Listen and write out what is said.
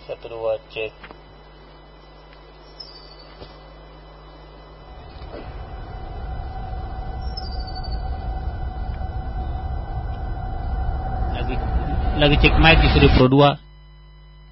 Satu dua cek. Lagi cek mic di Studio Pro 2.